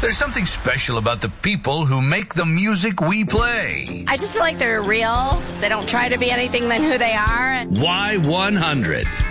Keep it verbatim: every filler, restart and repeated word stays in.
There's something special about the people who make the music we play. I just feel like they're real. They don't try to be anything than who they are. Y one hundred.